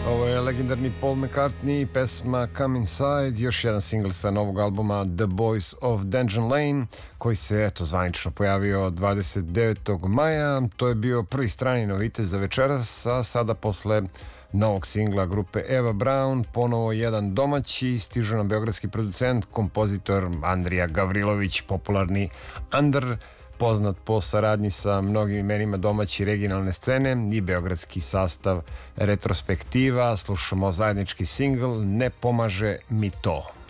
Ovo je legendarni Paul McCartney i pesma Come Inside, još jedan singl sa novog albuma The Boys of Dungeon Lane, koji se zvanično pojavio 29. maja. To je bio prvi strani novitet za večeras, a sada posle novog singla grupe Eva Braun ponovo jedan domaći, stiže nam beogradski producent, kompozitor Andrija Gavrilović, popularni Andr, poznat po saradnji sa mnogim imenima domaće regionalne scene, i beogradski sastav Retrospektiva. Slušamo zajednički singl Ne pomaže mi to.